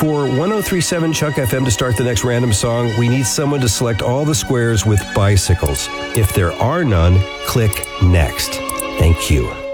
For 1037 Chuck FM to start the next random song, we need someone to select all the squares with bicycles. If there are none, click Next. Thank you.